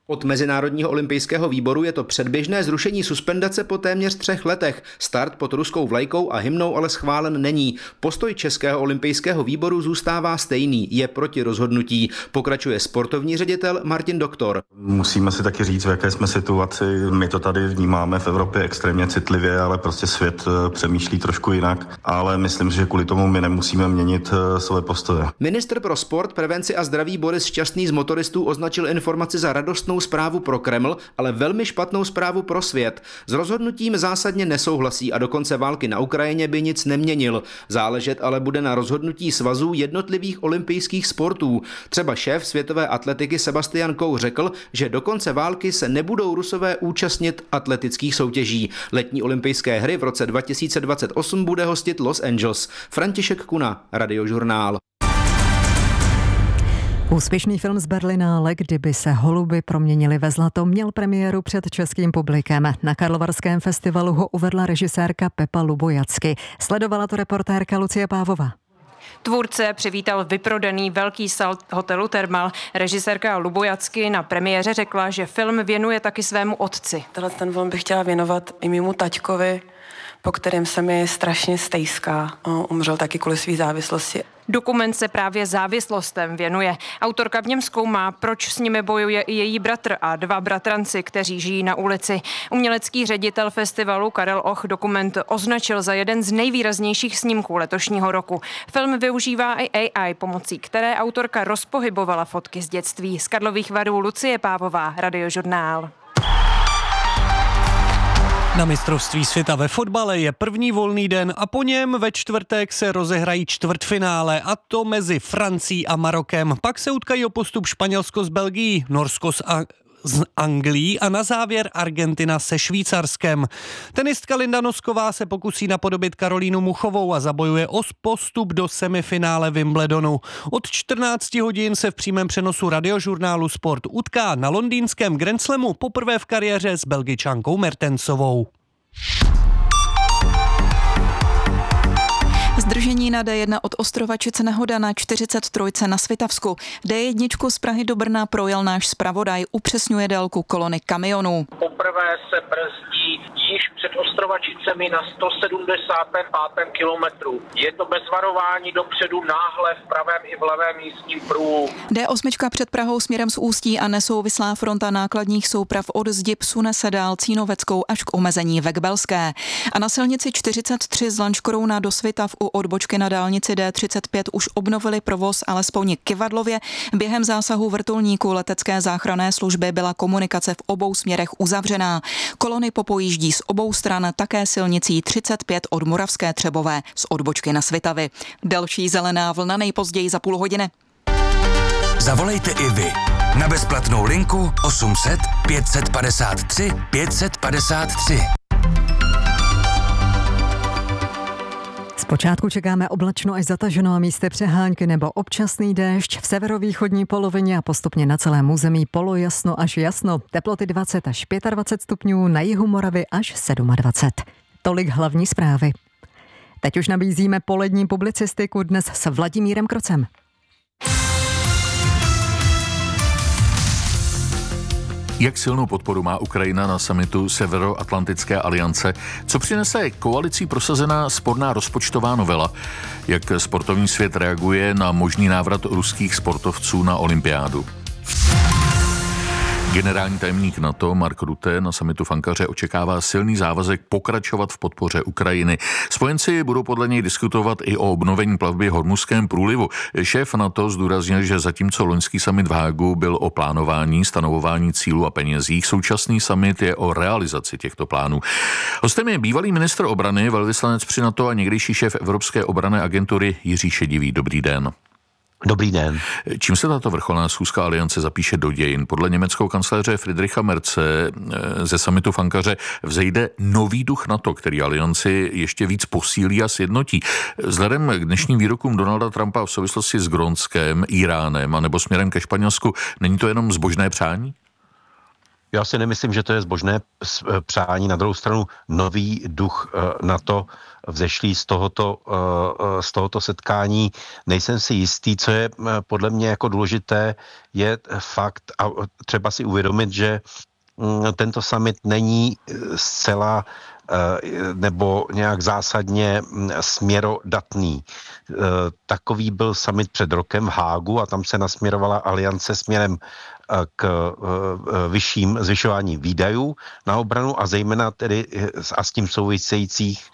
Od Mezinárodního olympijského výboru je to předběžné zrušení suspendace po téměř 3 letech. Start pod ruskou vlajkou a hymnou ale schválen není. Postoj Českého olympijského výboru zůstává stejný, je proti rozhodnutí. Pokračuje sportovní ředitel Martin Doktor. Musíme si taky říct, v jaké jsme situaci. My to tady vnímáme v Evropě extrémně citlivě, ale prostě svět přemýšlí trošku jinak. Ale myslím, že kvůli tomu my nemusíme měnit své postoje. Ministr pro sport, prevenci a zdraví Boris Šťastný z motoristů označil informaci za radostnou zprávu pro Kreml, ale velmi špatnou zprávu pro svět. S rozhodnutím zásadně nesouhlasí a do konce války na Ukrajině by nic neměnil. Záležet ale bude na rozhodnutí svazů jednotlivých olympijských sportů. Třeba šéf světové atletiky Sebastian Coe řekl, že do konce války se nebudou Rusové účastnit atletických soutěží. Letní olympijské hry v roce 2028 bude hostit Los Angeles. František Kuna, Radiožurnál. Úspěšný film z Berlinále, kdyby se holuby proměnily ve zlato, měl premiéru před českým publikem. Na Karlovarském festivalu ho uvedla režisérka Pepa Lubojacky. Sledovala to reportérka Lucie Pávová. Tvůrce přivítal vyprodaný velký sál hotelu Thermal. Režisérka Lubojacky na premiéře řekla, že film věnuje taky svému otci. Ten film bych chtěla věnovat i mému taťkovi, po kterém se mi strašně stejská. Umřel taky kvůli své závislosti. Dokument se právě závislostem věnuje. Autorka v něm zkoumá, proč s nimi bojuje i její bratr a 2 bratranci, kteří žijí na ulici. Umělecký ředitel festivalu Karel Och dokument označil za jeden z nejvýraznějších snímků letošního roku. Film využívá i AI, pomocí které autorka rozpohybovala fotky z dětství. Z Karlových Varů Lucie Pávová, Radiožurnál. Na mistrovství světa ve fotbale je první volný den a po něm ve čtvrtek se rozehrají čtvrtfinále, a to mezi Francií a Marokem. Pak se utkají o postup Španělsko s Belgií, Norsko s Anglií a na závěr Argentina se Švýcarskem. Tenistka Linda Nosková se pokusí napodobit Karolínu Muchovou a zabojuje o postup do semifinále Wimbledonu. Od 14 hodin se v přímém přenosu Radiožurnálu Sport utká na londýnském Grand Slamu poprvé v kariéře s Belgičankou Mertensovou. Zdržení na D1 od Ostrovačice nehoda na 43 na Svitavsku. D1 z Prahy do Brna projel náš zpravodaj, upřesňuje délku kolony kamionů. Poprvé se brzdí již před Ostrovačicemi na 175. kilometru. Je to bez varování dopředu, náhle v pravém i v levém jízdním pruhu. D8 před Prahou směrem z Ústí a nesouvislá fronta nákladních souprav od zdi psune se dál Cínoveckou až k omezení Vekbelské. A na silnici 43 z Lanškrouna do Svitav u odbočky na dálnici D35 už obnovili provoz alespoň k Kivadlově. Během zásahu vrtulníku letecké záchranné služby byla komunikace v obou směrech uzavřená. Kolony popojíždí z obou stran také silnicí 35 od Moravské Třebové z odbočky na Svitavy. Další zelená vlna nejpozději za půl hodiny. Zavolejte i vy na bezplatnou linku 800 553 553. Zpočátku čekáme oblačno až zataženo a místy přehánky nebo občasný déšť v severovýchodní polovině a postupně na celém území polojasno až jasno. Teploty 20 až 25 stupňů, na jihu Moravy až 27. Tolik hlavní zprávy. Teď už nabízíme polední publicistiku dnes s Vladimírem Krocem. Jak silnou podporu má Ukrajina na summitu Severoatlantické aliance? Co přinese koalicí prosazená sporná rozpočtová novela? Jak sportovní svět reaguje na možný návrat ruských sportovců na olympiádu? Generální tajemník NATO Mark Rutte na summitu v Ankaře očekává silný závazek pokračovat v podpoře Ukrajiny. Spojenci budou podle něj diskutovat i o obnovení plavby v Hormuzském průlivu. Šéf NATO zdůraznil, že zatímco loňský summit v Hágu byl o plánování, stanovování cílů a penězích, současný summit je o realizaci těchto plánů. Hostem je bývalý ministr obrany, velvyslanec při NATO a někdejší šéf Evropské obranné agentury Jiří Šedivý. Dobrý den. Dobrý den. Čím se tato vrcholná schůzka aliance zapíše do dějin? Podle německého kancléře Friedricha Merze ze summitu v Ankaře vzejde nový duch NATO, který alianci ještě víc posílí a sjednotí. Vzhledem k dnešním výrokům Donalda Trumpa v souvislosti s Grónskem, Iránem a nebo směrem ke Španělsku, není to jenom zbožné přání? Já si nemyslím, že to je zbožné přání. Na druhou stranu nový duch NATO vzešlý z tohoto setkání. Nejsem si jistý, co je podle mě jako důležité, je fakt a třeba si uvědomit, že tento summit není zcela nebo nějak zásadně směrodatný. Takový byl summit před rokem v Hágu a tam se nasměrovala aliance směrem k vyšším zvyšování výdajů na obranu a zejména tedy a s tím souvisejících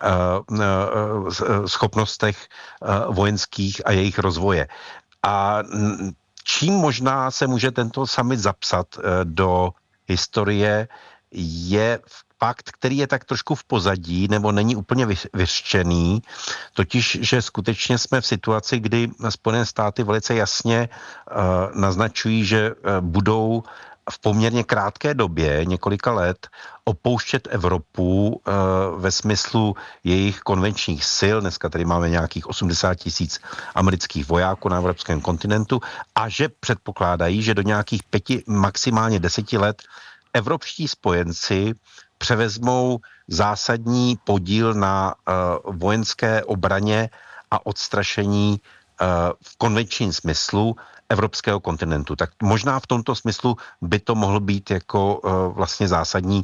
schopnostech vojenských a jejich rozvoje. A čím možná se může tento summit zapsat do historie, je fakt, který je tak trošku v pozadí, nebo není úplně vyřčený, totiž, že skutečně jsme v situaci, kdy Spojené státy velice jasně naznačují, že budou v poměrně krátké době, několika let, opouštět Evropu ve smyslu jejich konvenčních sil. Dneska tady máme nějakých 80 000 amerických vojáků na evropském kontinentu a že předpokládají, že do nějakých 5, maximálně 10 let evropští spojenci převezmou zásadní podíl na vojenské obraně a odstrašení v konvenčním smyslu evropského kontinentu. Tak možná v tomto smyslu by to mohl být jako vlastně zásadní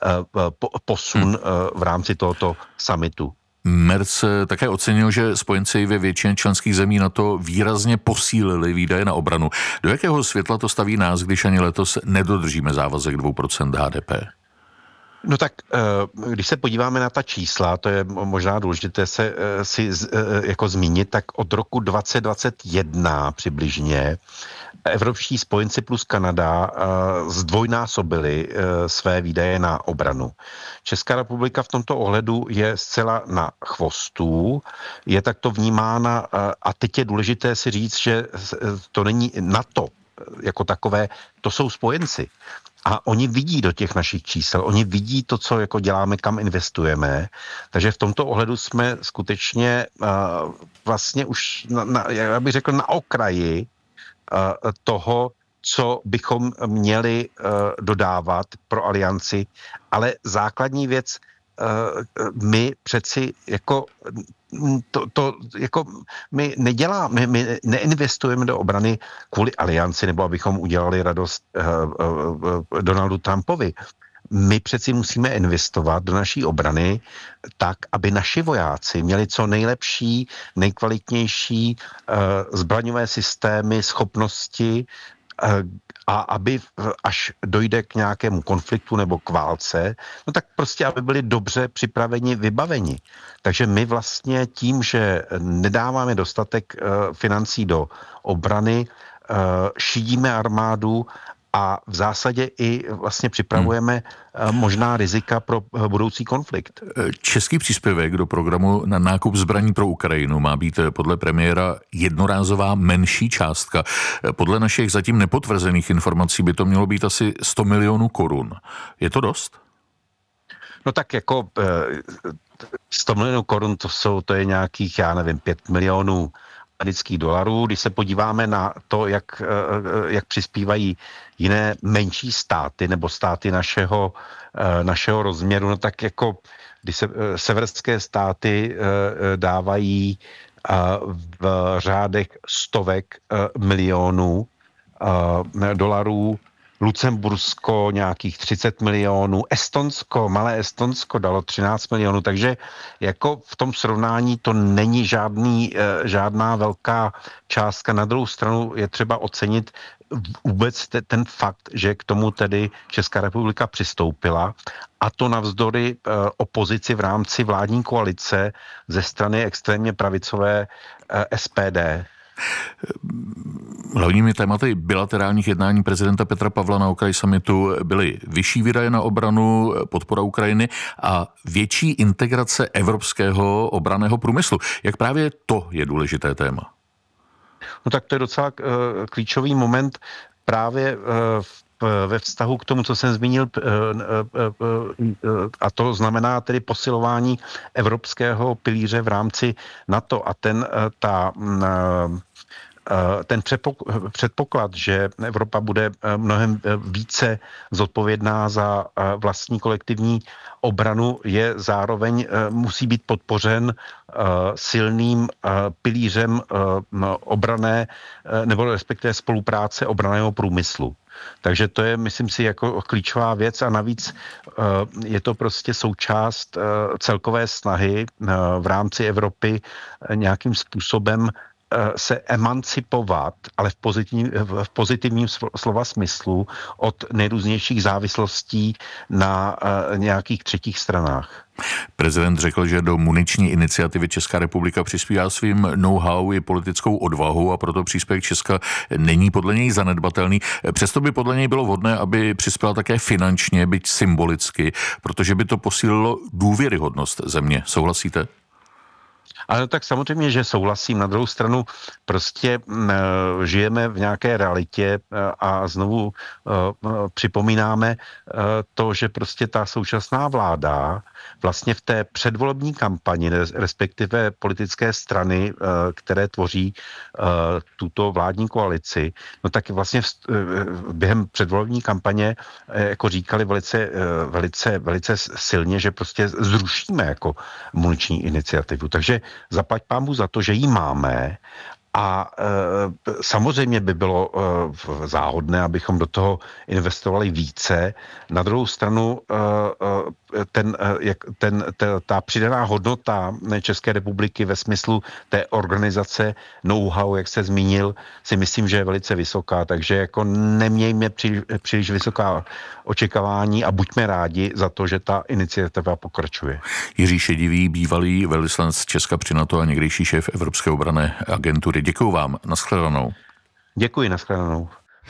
posun v rámci tohoto summitu. Merz také ocenil, že spojenci ve většině členských zemí NATO výrazně posílili výdaje na obranu. Do jakého světla to staví nás, když ani letos nedodržíme závazek 2% HDP? No tak, když se podíváme na ta čísla, to je možná důležité si jako zmínit, tak od roku 2021 přibližně evropští spojenci plus Kanada zdvojnásobili své výdaje na obranu. Česká republika v tomto ohledu je zcela na chvostu, je takto vnímána a teď je důležité si říct, že to není NATO jako takové, to jsou spojenci. A oni vidí do těch našich čísel, oni vidí to, co jako děláme, kam investujeme. Takže v tomto ohledu jsme skutečně vlastně už, já bych řekl, na okraji toho, co bychom měli dodávat pro alianci. Ale základní věc, my přeci jako my neděláme, my neinvestujeme do obrany kvůli alianci, nebo abychom udělali radost Donaldu Trumpovi. My přeci musíme investovat do naší obrany tak, aby naši vojáci měli co nejlepší, nejkvalitnější zbraňové systémy, schopnosti a aby až dojde k nějakému konfliktu nebo k válce, no tak prostě, aby byli dobře připraveni, vybaveni. Takže my vlastně tím, že nedáváme dostatek financí do obrany, šidíme armádu a v zásadě i vlastně připravujeme možná rizika pro budoucí konflikt. Český příspěvek do programu na nákup zbraní pro Ukrajinu má být podle premiéra jednorázová menší částka. Podle našich zatím nepotvrzených informací by to mělo být asi 100 milionů korun. Je to dost? No tak jako 100 milionů korun to je nějakých, já nevím, 5 milionů amerických dolarů. Když se podíváme na to, jak přispívají jiné menší státy nebo státy našeho rozměru, no tak jako když se severské státy dávají v řádech stovek milionů dolarů, Lucembursko nějakých 30 milionů, malé Estonsko dalo 13 milionů, takže jako v tom srovnání to není žádná velká částka. Na druhou stranu je třeba ocenit vůbec ten fakt, že k tomu tedy Česká republika přistoupila, a to navzdory opozici v rámci vládní koalice ze strany extrémně pravicové SPD. Hlavními tématy bilaterálních jednání prezidenta Petra Pavla na okraji summitu byly vyšší výdaje na obranu, podpora Ukrajiny a větší integrace evropského obranného průmyslu. Jak právě to je důležité téma? No tak to je docela klíčový moment právě ve vztahu k tomu, co jsem zmínil, a to znamená tedy posilování evropského pilíře v rámci NATO a ten předpoklad, že Evropa bude mnohem více zodpovědná za vlastní kolektivní obranu, je zároveň musí být podpořen silným pilířem obranné nebo respektive spolupráce obranného průmyslu. Takže to je, myslím si, jako klíčová věc a navíc je to prostě součást celkové snahy v rámci Evropy nějakým způsobem se emancipovat, ale v pozitivním slova smyslu od nejrůznějších závislostí na nějakých třetích stranách. Prezident řekl, že do muniční iniciativy Česká republika přispívá svým know-how i politickou odvahou a proto příspěvek Česka není podle něj zanedbatelný. Přesto by podle něj bylo vhodné, aby přispěla také finančně, byť symbolicky, protože by to posílilo důvěryhodnost země. Souhlasíte? Ale tak samozřejmě, že souhlasím. Na druhou stranu prostě žijeme v nějaké realitě a znovu připomínáme to, že prostě ta současná vláda vlastně v té předvolební kampani, respektive politické strany, které tvoří tuto vládní koalici, no tak vlastně během předvolební kampaně jako říkali velice silně, že prostě zrušíme jako muniční iniciativu. Takže zaplať pánbůh za to, že ji máme a samozřejmě by bylo záhodné, abychom do toho investovali více. Na druhou stranu ta přidaná hodnota České republiky ve smyslu té organizace know-how, jak se zmínil, si myslím, že je velice vysoká, takže jako nemějme příliš vysoká očekávání a buďme rádi za to, že ta iniciativa pokračuje. Jiří Šedivý, bývalý velvyslanec Česka při NATO a někdejší šéf Evropské obranné agentury. Děkuju vám. Nashledanou. Děkuji, nashledanou.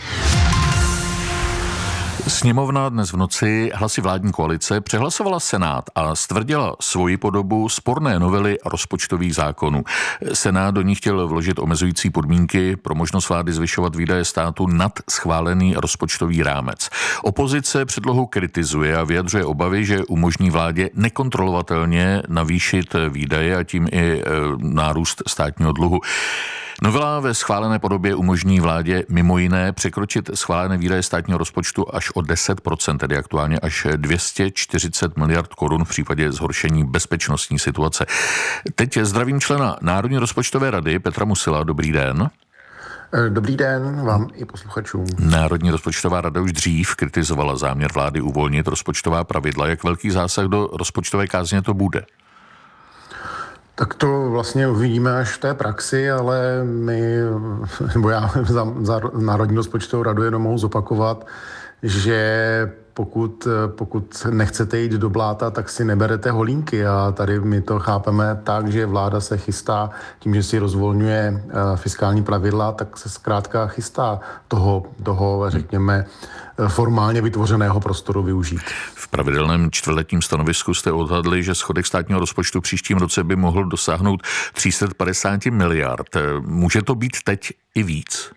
Sněmovna dnes v noci hlasy vládní koalice přehlasovala Senát a stvrdila svoji podobu sporné novely rozpočtových zákonů. Senát do ní chtěl vložit omezující podmínky pro možnost vlády zvyšovat výdaje státu nad schválený rozpočtový rámec. Opozice předlohu kritizuje a vyjadřuje obavy, že umožní vládě nekontrolovatelně navýšit výdaje a tím i nárůst státního dluhu. Novela ve schválené podobě umožní vládě mimo jiné překročit schválené výdaje státního rozpočtu až o 10%, tedy aktuálně až 240 miliard korun v případě zhoršení bezpečnostní situace. Teď zdravím člena Národní rozpočtové rady Petra Musila. Dobrý den. Dobrý den vám i posluchačům. Národní rozpočtová rada už dřív kritizovala záměr vlády uvolnit rozpočtová pravidla. Jak velký zásah do rozpočtové kázně to bude? Tak to vlastně uvidíme až v té praxi, ale já za Národní rozpočtovou radu jenom mohu zopakovat, že pokud nechcete jít do bláta, tak si neberete holínky a tady my to chápeme tak, že vláda se chystá tím, že si rozvolňuje fiskální pravidla, tak se zkrátka chystá toho řekněme, formálně vytvořeného prostoru využít. V pravidelném čtvrtletním stanovisku jste odhadli, že schodek státního rozpočtu příštím roce by mohl dosáhnout 350 miliard. Může to být teď i víc?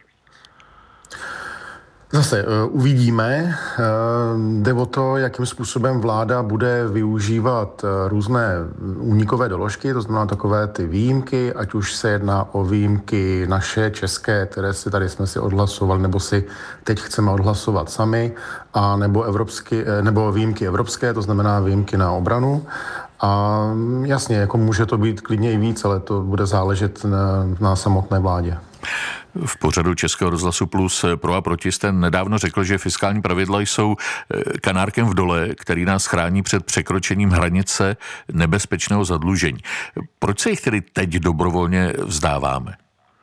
Zase uvidíme. Jde o to, jakým způsobem vláda bude využívat různé únikové doložky, to znamená takové ty výjimky, ať už se jedná o výjimky naše, české, které si tady jsme si odhlasovali, nebo si teď chceme odhlasovat sami, a nebo výjimky evropské, to znamená výjimky na obranu. A jasně, jako může to být klidně i víc, ale to bude záležet na samotné vládě. V pořadu Českého rozhlasu Plus pro a proti jste nedávno řekl, že fiskální pravidla jsou kanárkem v dole, který nás chrání před překročením hranice nebezpečného zadlužení. Proč se jich tedy teď dobrovolně vzdáváme?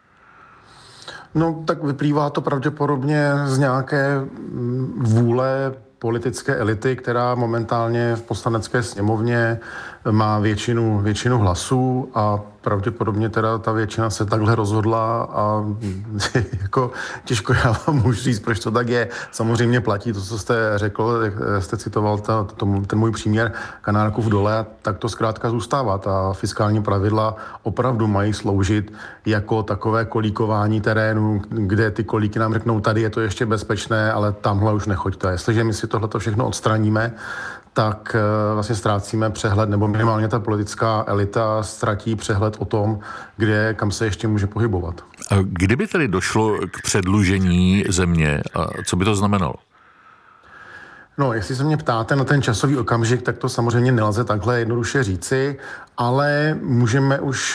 No, tak vyplývá to pravděpodobně z nějaké vůle politické elity, která momentálně v Poslanecké sněmovně má většinu hlasů a pravděpodobně teda ta většina se takhle rozhodla a jako těžko já vám můžu říct, proč to tak je. Samozřejmě platí to, co jste řekl, jste citoval ten můj příměr kanárku v dole, tak to zkrátka zůstává. Ta fiskální pravidla opravdu mají sloužit jako takové kolíkování terénu, kde ty kolíky nám řeknou, tady je to ještě bezpečné, ale tamhle už nechoďte. Jestliže my si tohleto všechno odstraníme, tak vlastně ztrácíme přehled, nebo minimálně ta politická elita ztratí přehled o tom, kde, kam se ještě může pohybovat. A kdyby tedy došlo k předlužení země, a co by to znamenalo? No, jestli se mě ptáte na ten časový okamžik, tak to samozřejmě nelze takhle jednoduše říci, ale můžeme už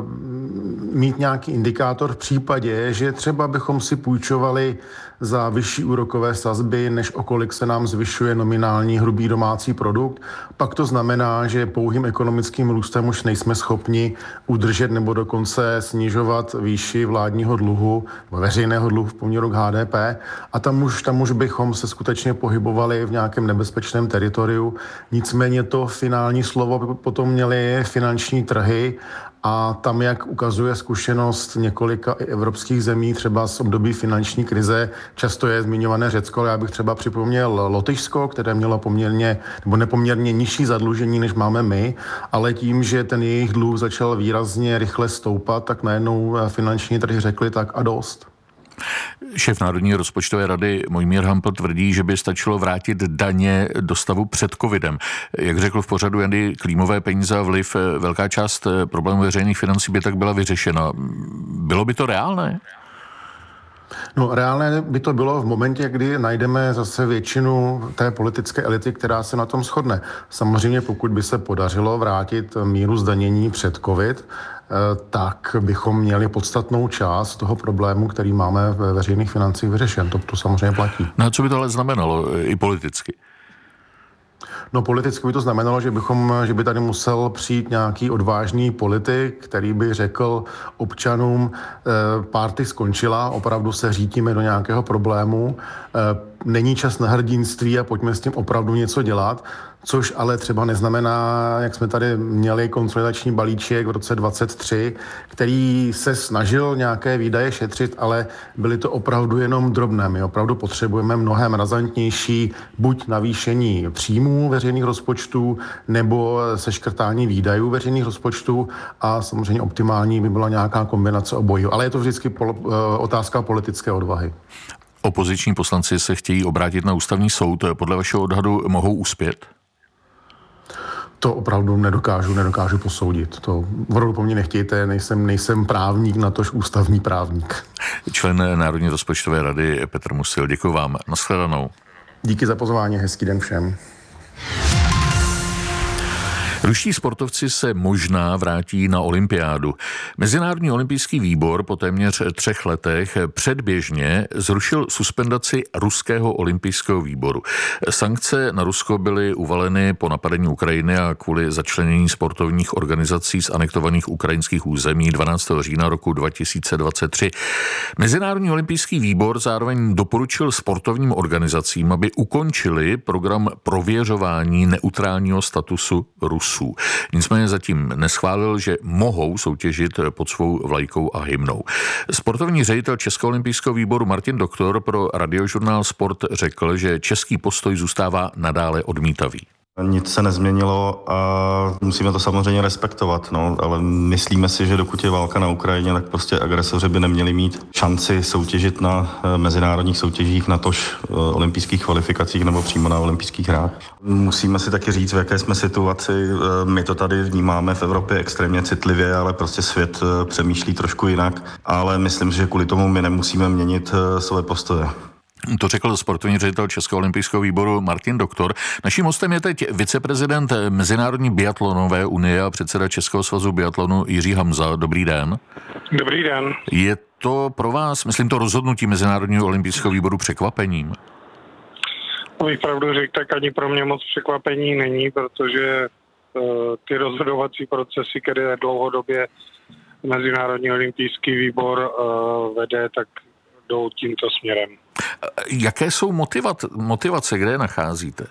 mít nějaký indikátor v případě, že třeba bychom si půjčovali za vyšší úrokové sazby, než o kolik se nám zvyšuje nominální hrubý domácí produkt. Pak to znamená, že pouhým ekonomickým růstem už nejsme schopni udržet nebo dokonce snižovat výši vládního dluhu, veřejného dluhu v poměru k HDP. A tam už bychom se skutečně pohybovali v nějakém nebezpečném teritoriu. Nicméně to finální slovo potom měly finanční trhy a tam, jak ukazuje zkušenost několika evropských zemí, třeba z období finanční krize, často je zmiňované Řecko, ale já bych třeba připomněl Lotyšsko, které mělo poměrně nebo nepoměrně nižší zadlužení, než máme my, ale tím, že ten jejich dluh začal výrazně rychle stoupat, tak najednou finanční trhy řekly tak a dost. Šéf Národní rozpočtové rady Mojmír Hampl tvrdí, že by stačilo vrátit daně do stavu před covidem. Jak řekl v pořadu Jandy Klímové, peníze a vliv, velká část problémů veřejných financí by tak byla vyřešena. Bylo by to reálné? No, reálné by to bylo v momentě, kdy najdeme zase většinu té politické elity, která se na tom shodne. Samozřejmě, pokud by se podařilo vrátit míru zdanění před covid, tak bychom měli podstatnou část toho problému, který máme ve veřejných financích vyřešen. To samozřejmě platí. No a co by to ale znamenalo i politicky? No, politicky by to znamenalo, že by tady musel přijít nějaký odvážný politik, který by řekl občanům, party skončila, opravdu se řítíme do nějakého problému, není čas na hrdinství a pojďme s tím opravdu něco dělat, což ale třeba neznamená, jak jsme tady měli konsolidační balíček v roce 2023, který se snažil nějaké výdaje šetřit, ale byly to opravdu jenom drobné. My opravdu potřebujeme mnohem razantnější buď navýšení příjmů veřejných rozpočtů, nebo seškrtání výdajů veřejných rozpočtů a samozřejmě optimální by byla nějaká kombinace obojího. Ale je to vždycky otázka politické odvahy. Opoziční poslanci se chtějí obrátit na ústavní soud. Podle vašeho odhadu mohou uspět? To opravdu nedokážu posoudit. To opravdu po mně nechtějte, nejsem právník, natož ústavní právník. Člen Národní rozpočtové rady Petr Musil, děkuji vám. Nashledanou. Díky za pozvání, hezký den všem. Ruští sportovci se možná vrátí na olympiádu. Mezinárodní olympijský výbor po téměř 3 letech předběžně zrušil suspendaci ruského olympijského výboru. Sankce na Rusko byly uvaleny po napadení Ukrajiny a kvůli začlenění sportovních organizací z anektovaných ukrajinských území 12. října roku 2023. Mezinárodní olympijský výbor zároveň doporučil sportovním organizacím, aby ukončili program prověřování neutrálního statusu Rusů. Nicméně zatím neschválil, že mohou soutěžit pod svou vlajkou a hymnou. Sportovní ředitel Českého olympijského výboru Martin Doktor pro Radiožurnál Sport řekl, že český postoj zůstává nadále odmítavý. Nic se nezměnilo a musíme to samozřejmě respektovat, ale myslíme si, že dokud je válka na Ukrajině, tak prostě agresoři by neměli mít šanci soutěžit na mezinárodních soutěžích, natož olympijských kvalifikacích nebo přímo na olympijských hrách. Musíme si taky říct, v jaké jsme situaci. My to tady vnímáme v Evropě extrémně citlivě, ale prostě svět přemýšlí trošku jinak, ale myslím, že kvůli tomu my nemusíme měnit své postoje. To řekl sportovní ředitel Českého olympijského výboru Martin Doktor. Naším hostem je teď viceprezident Mezinárodní biatlonové unie a předseda Českého svazu biatlonu Jiří Hamza. Dobrý den. Dobrý den. Je to pro vás, myslím, to rozhodnutí Mezinárodního olympijského výboru překvapením? Abych pravdu řekl, tak ani pro mě moc překvapení není, protože ty rozhodovací procesy, které dlouhodobě Mezinárodní olympijský výbor vede, tak jdou tímto směrem. Jaké jsou motivace, kde je nacházíte?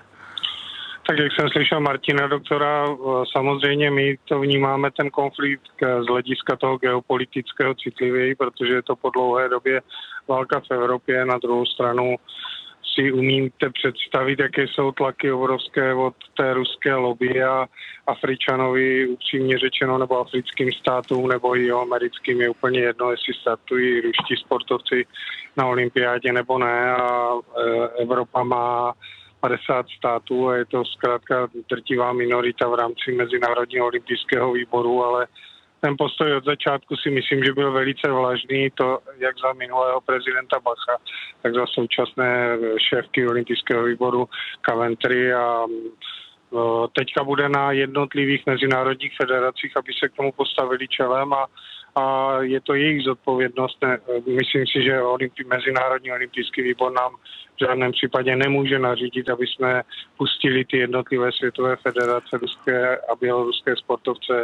Tak jak jsem slyšel Martina Doktora, samozřejmě my to vnímáme ten konflikt z hlediska toho geopolitického citlivěji, protože je to po dlouhé době válka v Evropě. Na druhou stranu si umíte představit, jaké jsou tlaky obrovské od té ruské lobby a Afričanovi, upřímně řečeno, nebo africkým státům, nebo i americkým je úplně jedno, jestli startují ruští sportovci na olympiádě nebo ne, a Evropa má 50 států a je to zkrátka drtivá minorita v rámci Mezinárodního olympijského výboru, ale ten postoj od začátku si myslím, že byl velice vlažný, to jak za minulého prezidenta Bacha, tak za současné šéfky olympijského výboru Coventry a teďka bude na jednotlivých mezinárodních federacích, aby se k tomu postavili čelem a je to jejich zodpovědnost. Myslím si, že Mezinárodní olympijský výbor nám v žádném případě nemůže nařídit, aby jsme pustili ty jednotlivé světové federace ruské a běloruské sportovce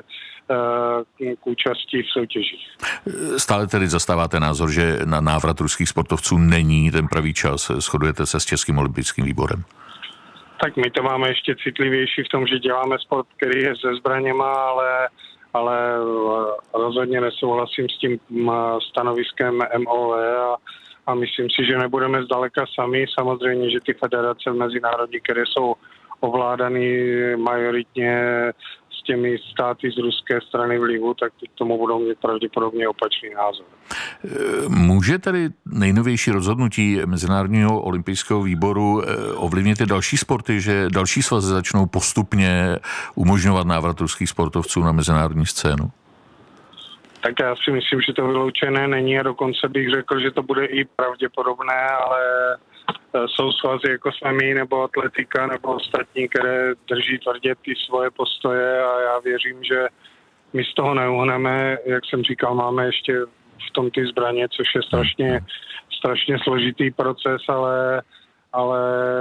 k účasti v soutěžích. Stále tedy zastáváte názor, že na návrat ruských sportovců není ten pravý čas. Shodujete se s Českým olympijským výborem? Tak my to máme ještě citlivější v tom, že děláme sport, který je se zbraněma, ale rozhodně nesouhlasím s tím stanoviskem MOV a myslím si, že nebudeme zdaleka sami. Samozřejmě, že ty federace mezinárodní, které jsou ovládaný majoritně s těmi státy z ruské strany vlivu, tak k tomu budou mít pravděpodobně opačný názor. Může tedy nejnovější rozhodnutí Mezinárodního olympijského výboru ovlivnit i další sporty, že další svazy začnou postupně umožňovat návrat ruských sportovců na mezinárodní scénu? Tak já si myslím, že to vyloučené není a dokonce bych řekl, že to bude i pravděpodobné, ale jsou svazy jako jsme my, nebo atletika, nebo ostatní, které drží tvrdě ty svoje postoje a já věřím, že my z toho neuhneme. Jak jsem říkal, máme ještě v tom ty zbraně, což je strašně složitý proces, ale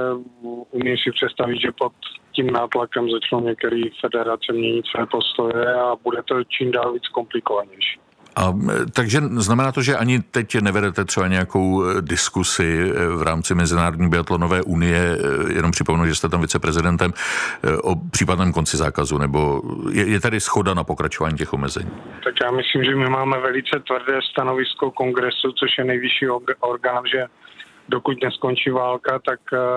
umím si představit, že pod tím nátlakem začnou některé federace měnit své postoje a bude to čím dál víc komplikovanější. Takže znamená to, že ani teď nevedete třeba nějakou diskusi v rámci Mezinárodní biatlonové unie, jenom připomenu, že jste tam viceprezidentem, o případném konci zákazu, nebo je tady shoda na pokračování těch omezení? Tak já myslím, že my máme velice tvrdé stanovisko kongresu, což je nejvyšší orgán, že dokud neskončí válka, tak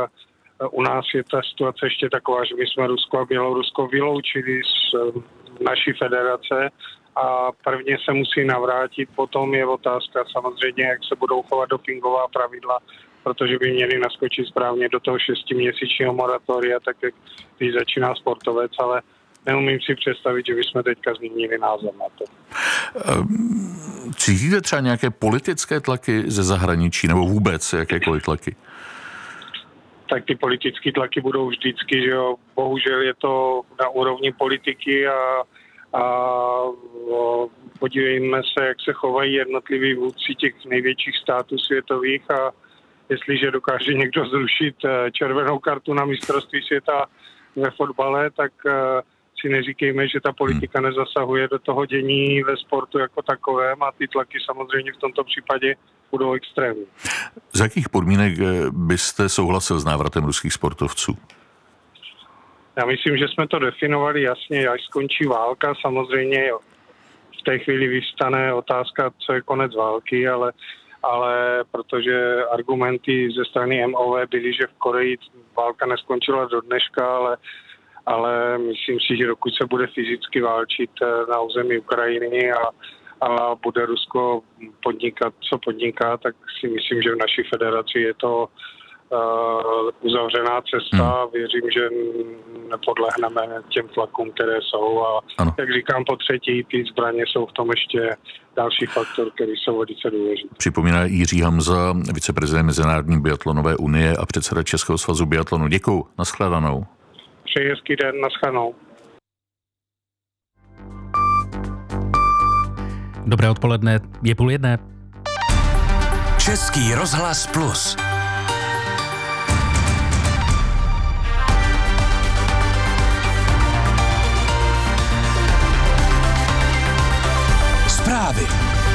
u nás je ta situace ještě taková, že my jsme Rusko a Bělorusko vyloučili z naší federace a prvně se musí navrátit, potom je otázka samozřejmě, jak se budou chovat dopingová pravidla, protože by měli naskočit správně do toho 6měsíčního moratoria, tak jak když začíná sportovec, ale neumím si představit, že bychom teďka změnili názor na to. Cítíte třeba nějaké politické tlaky ze zahraničí nebo vůbec jakékoliv tlaky? Tak ty politické tlaky budou vždycky, že jo. Bohužel je to na úrovni politiky a podívejme se, jak se chovají jednotliví vůdci těch největších států světových a jestliže dokáže někdo zrušit červenou kartu na mistrovství světa ve fotbale, tak si neříkejme, že ta politika nezasahuje do toho dění ve sportu jako takovém a ty tlaky samozřejmě v tomto případě budou extrémní. Z jakých podmínek byste souhlasil s návratem ruských sportovců? Já myslím, že jsme to definovali jasně, až skončí válka. Samozřejmě v té chvíli vyvstane otázka, co je konec války, ale protože argumenty ze strany MOV byly, že v Koreji válka neskončila do dneška, ale myslím si, že dokud se bude fyzicky válčit na území Ukrajiny a bude Rusko podnikat, co podniká, tak si myslím, že v naší federaci je to uzavřená cesta. Věřím, že nepodlehneme těm tlakům, které jsou a jak říkám po třetí, ty zbraně jsou v tom ještě další faktor, který jsou velice důležitý. Připomíná Jiří Hamza, viceprezident Mezinárodní biatlonové unie a předseda Českého svazu biatlonu. Děkuju, nashledanou. Přeji hezký den, nashledanou. Dobré odpoledne, je 12:30. Český rozhlas Plus. Zprávy.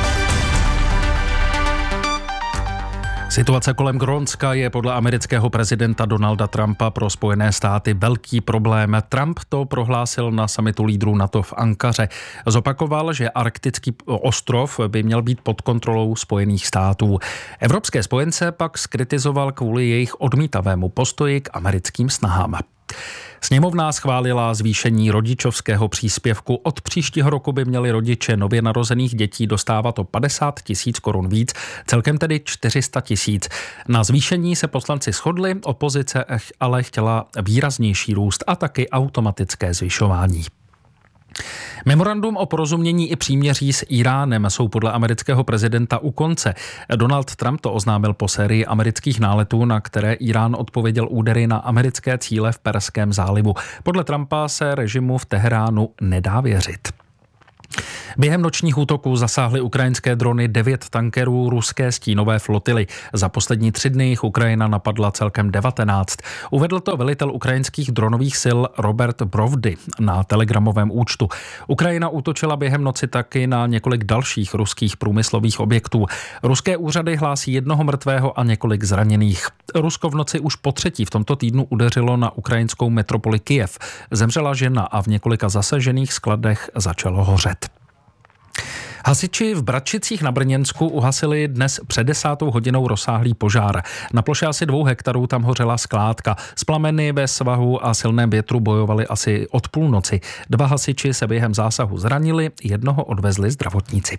Situace kolem Grónska je podle amerického prezidenta Donalda Trumpa pro Spojené státy velký problém. Trump to prohlásil na summitu lídrů NATO v Ankaře. Zopakoval, že arktický ostrov by měl být pod kontrolou Spojených států. Evropské spojence pak zkritizoval kvůli jejich odmítavému postoji k americkým snahám. Sněmovna schválila zvýšení rodičovského příspěvku. Od příštího roku by měli rodiče nově narozených dětí dostávat o 50 000 korun víc, celkem tedy 400 000. Na zvýšení se poslanci shodli, opozice ale chtěla výraznější růst a taky automatické zvyšování. Memorandum o porozumění i příměří s Iránem jsou podle amerického prezidenta u konce. Donald Trump to oznámil po sérii amerických náletů, na které Irán odpověděl údery na americké cíle v Perském zálivu. Podle Trumpa se režimu v Teheránu nedá věřit. Během nočních útoků zasáhly ukrajinské drony 9 tankerů ruské stínové flotily. Za poslední 3 dny jich Ukrajina napadla celkem 19. Uvedl to velitel ukrajinských dronových sil Robert Brovdy na telegramovém účtu. Ukrajina útočila během noci taky na několik dalších ruských průmyslových objektů. Ruské úřady hlásí 1 mrtvého a několik zraněných. Rusko v noci už po 3. v tomto týdnu udeřilo na ukrajinskou metropoli Kyjev. Zemřela žena a v několika zasažených skladech začalo hořet. Hasiči v Bratřicích na Brněnsku uhasili dnes před 10. hodinou rozsáhlý požár. Na ploše asi 2 hektarů tam hořela skládka. S plameny ve svahu a silném větru bojovali asi od půlnoci. 2 hasiči se během zásahu zranili, 1 odvezli zdravotníci.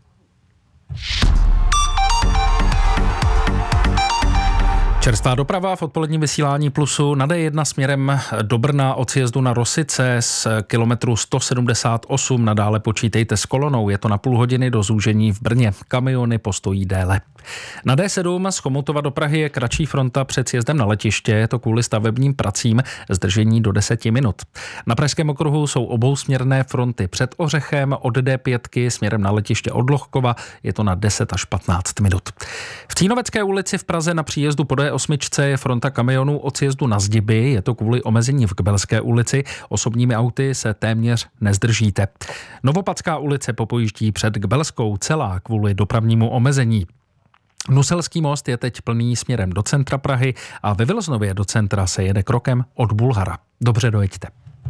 Čerstvá doprava v odpoledním vysílání Plusu na D1 směrem do Brna od sjezdu na Rosice z kilometru 178 nadále počítejte s kolonou. Je to na půl hodiny do zúžení v Brně. Kamiony postojí déle. Na D7 z Chomutova do Prahy je kratší fronta před sjezdem na letiště. Je to kvůli stavebním pracím, zdržení do 10 minut. Na Pražském okruhu jsou obousměrné fronty před Ořechem od D5 směrem na letiště od Lohkova. Je to na 10 až 15 minut. V Cínovecké ulici v Praze na příjezdu po D8 je fronta kamionů od sjezdu na Zdiby. Je to kvůli omezení v Kbelské ulici. Osobními auty se téměř nezdržíte. Novopadská ulice popojíždí před Kbelskou celá kvůli dopravnímu omezení. Nuselský most je teď plný směrem do centra Prahy a ve Vilznově do centra se jede krokem od Bulhara. Dobře dojeďte.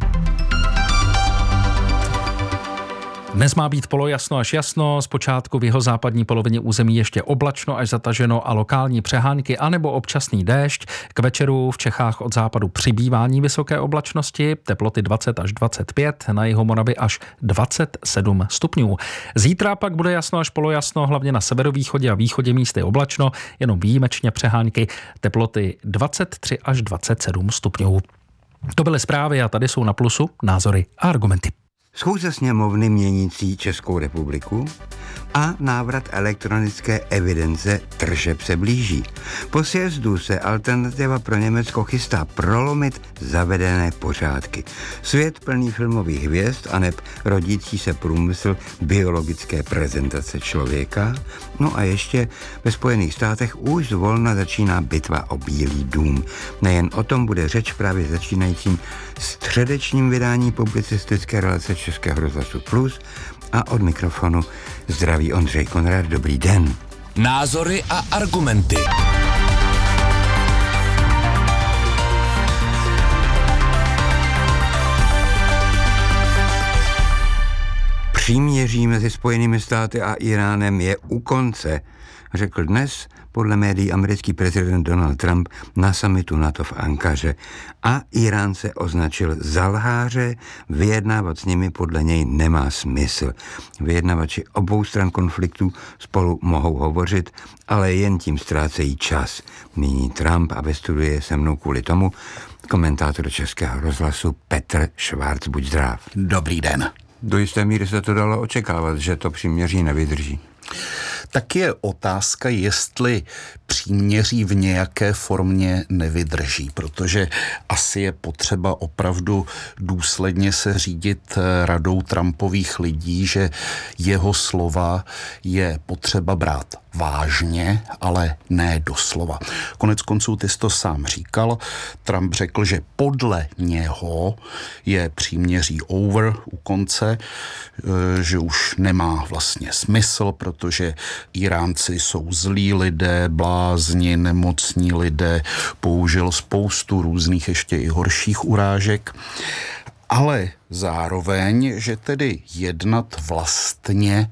Dnes má být polojasno až jasno, zpočátku v jihozápadní polovině území ještě oblačno až zataženo a lokální přehánky anebo občasný déšť. K večeru v Čechách od západu přibývání vysoké oblačnosti, teploty 20 až 25, na jihu Moravy až 27 stupňů. Zítra pak bude jasno až polojasno, hlavně na severovýchodě a východě místy oblačno, jenom výjimečně přehánky, teploty 23 až 27 stupňů. To byly zprávy a tady jsou na Plusu názory a argumenty. Schůze sněmovny měnící Českou republiku a návrat elektronické evidence tržeb se blíží. Po sjezdu se Alternativa pro Německo chystá prolomit zavedené pořádky. Svět plný filmových hvězd aneb rodící se průmysl biologické prezentace člověka. No a ještě ve Spojených státech už zvolna začíná bitva o Bílý dům. Nejen o tom bude řeč právě začínajícím středečním vydání publicistické relace Českého rozhlasu Plus a od mikrofonu zdraví Ondřej Konrad. Dobrý den. Názory a argumenty. Příměří mezi Spojenými státy a Iránem je u konce, řekl dnes podle médií americký prezident Donald Trump na summitu NATO v Ankaře a Irán se označil za lháře, vyjednávat s nimi podle něj nemá smysl. Vyjednavači obou stran konfliktu spolu mohou hovořit, ale jen tím ztrácejí čas. Míní Trump a ve studiu je se mnou kvůli tomu komentátor Českého rozhlasu Petr Švárc. Buď zdrav. Dobrý den. Do jisté míry se to dalo očekávat, že to příměří nevydrží. Tak je otázka, jestli příměří v nějaké formě nevydrží, protože asi je potřeba opravdu důsledně se řídit radou Trumpových lidí, že jeho slova je potřeba brát vážně, ale ne doslova. Konec konců ty jsi to sám říkal. Trump řekl, že podle něho je příměří over, u konce, že už nemá vlastně smysl, protože Iránci jsou zlí lidé, blázni, nemocní lidé, použil spoustu různých ještě i horších urážek, ale zároveň, že tedy jednat vlastně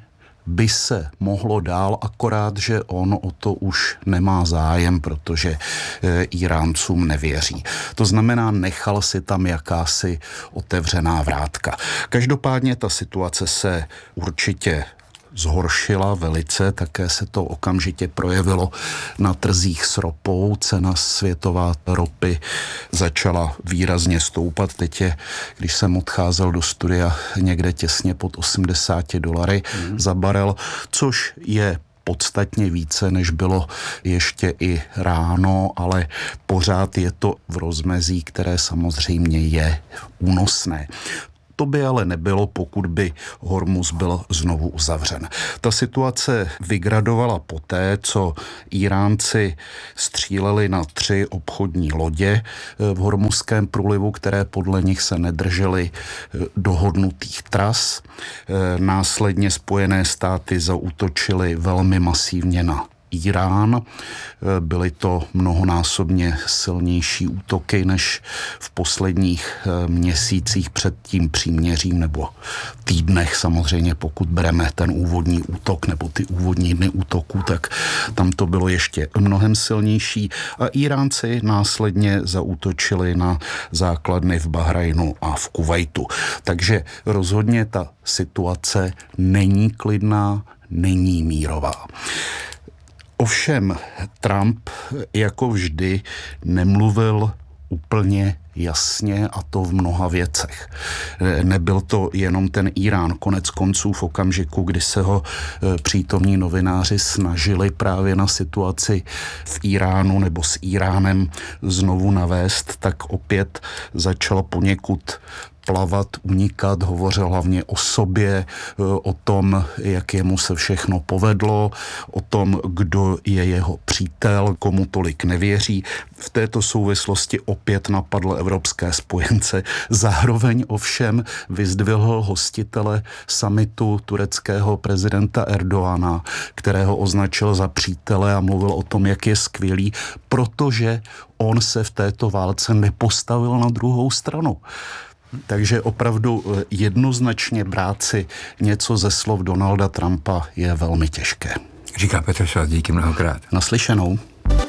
by se mohlo dál, akorát, že on o to už nemá zájem, protože Iráncům nevěří. To znamená, nechal si tam jakási otevřená vrátka. Každopádně ta situace se určitě zhoršila velice, také se to okamžitě projevilo na trzích s ropou. Cena světová ropy začala výrazně stoupat. Teď je, když jsem odcházel do studia, někde těsně pod $80 za barel, což je podstatně více, než bylo ještě i ráno, ale pořád je to v rozmezí, které samozřejmě je únosné. To by ale nebylo, pokud by Hormuz byl znovu uzavřen. Ta situace vygradovala poté, co Iránci stříleli na 3 obchodní lodě v Hormuzském průlivu, které podle nich se nedržely dohodnutých tras. Následně Spojené státy zaútočily velmi masivně na Irán. Byly to mnohonásobně silnější útoky než v posledních měsících před tím příměřím, nebo týdnech samozřejmě, pokud bereme ten úvodní útok nebo ty úvodní dny útoků, tak tam to bylo ještě mnohem silnější a Iránci následně zaútočili na základny v Bahrajnu a v Kuvajtu. Takže rozhodně ta situace není klidná, není mírová. Ovšem Trump jako vždy nemluvil úplně jasně, a to v mnoha věcech. Nebyl to jenom ten Irán. Konec konců v okamžiku, kdy se ho přítomní novináři snažili právě na situaci v Iránu nebo s Iránem znovu navést, tak opět začal poněkud plavat, unikat, hovořil hlavně o sobě, o tom, jak jemu se všechno povedlo, o tom, kdo je jeho přítel, komu tolik nevěří. V této souvislosti opět napadl evropské spojence. Zároveň ovšem vyzdvihl hostitele summitu tureckého prezidenta Erdoana, kterého označil za přítele a mluvil o tom, jak je skvělý, protože on se v této válce nepostavil na druhou stranu. Takže opravdu jednoznačně brát si něco ze slov Donalda Trumpa je velmi těžké. Říká Petr Schwarz, díky mnohokrát. Naslyšenou.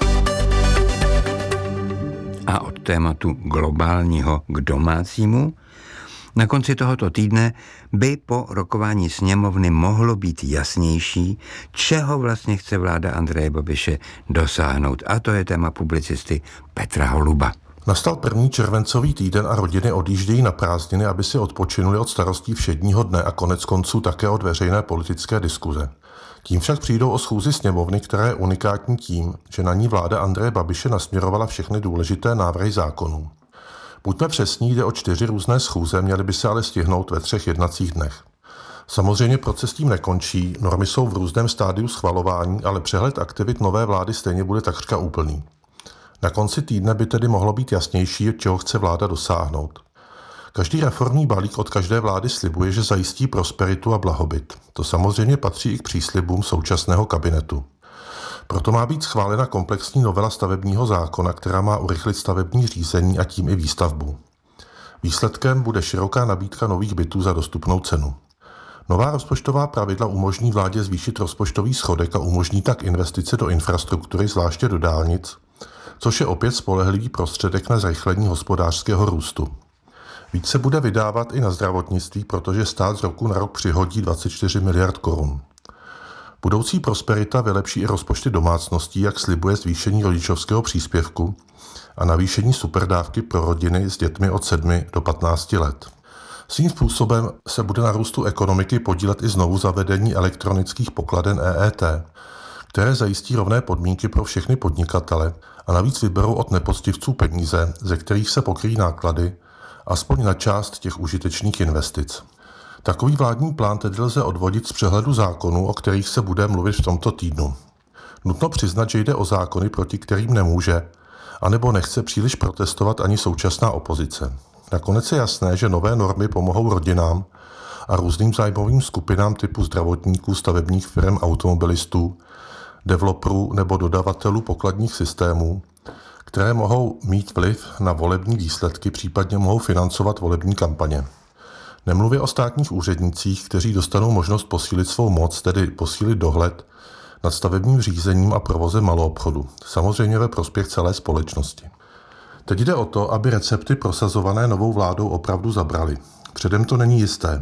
A od tématu globálního k domácímu. Na konci tohoto týdne by po rokování sněmovny mohlo být jasnější, čeho vlastně chce vláda Andreje Babiše dosáhnout. A to je téma publicisty Petra Holuba. Nastal první červencový týden a rodiny odjíždějí na prázdniny, aby si odpočinuli od starostí všedního dne a konec konců také od veřejné politické diskuze. Tím však přijdou o schůzi sněmovny, která je unikátní tím, že na ní vláda Andreje Babiše nasměrovala všechny důležité návrhy zákonů. Buďme přesní, jde o 4 různé schůze, měly by se ale stihnout ve 3 jednacích dnech. Samozřejmě proces tím nekončí, normy jsou v různém stádiu schvalování, ale přehled aktivit nové vlády stejně bude takřka úplný. Na konci týdne by tedy mohlo být jasnější, čeho chce vláda dosáhnout. Každý reformní balík od každé vlády slibuje, že zajistí prosperitu a blahobyt. To samozřejmě patří i k příslibům současného kabinetu. Proto má být schválena komplexní novela stavebního zákona, která má urychlit stavební řízení a tím i výstavbu. Výsledkem bude široká nabídka nových bytů za dostupnou cenu. Nová rozpočtová pravidla umožní vládě zvýšit rozpočtový schodek a umožní tak investice do infrastruktury, zvláště do dálnic, což je opět spolehlivý prostředek na zrychlení hospodářského růstu. Víc se bude vydávat i na zdravotnictví, protože stát z roku na rok přihodí 24 miliard korun. Budoucí prosperita vylepší i rozpočty domácností, jak slibuje zvýšení rodičovského příspěvku a navýšení superdávky pro rodiny s dětmi od 7 do 15 let. Svým způsobem se bude na růstu ekonomiky podílet i znovu zavedení elektronických pokladen EET, které zajistí rovné podmínky pro všechny podnikatele a navíc vyberou od nepoctivců peníze, ze kterých se pokryjí náklady, aspoň na část těch užitečných investic. Takový vládní plán tedy lze odvodit z přehledu zákonů, o kterých se bude mluvit v tomto týdnu. Nutno přiznat, že jde o zákony, proti kterým nemůže, anebo nechce příliš protestovat ani současná opozice. Nakonec je jasné, že nové normy pomohou rodinám a různým zájmovým skupinám typu zdravotníků, stavebních firm, automobilistů, developerů nebo dodavatelů pokladních systémů, které mohou mít vliv na volební výsledky, případně mohou financovat volební kampaně. Nemluvě o státních úřednících, kteří dostanou možnost posílit svou moc, tedy posílit dohled nad stavebním řízením a provozem maloobchodu, samozřejmě ve prospěch celé společnosti. Teď jde o to, aby recepty prosazované novou vládou opravdu zabraly. Předem to není jisté.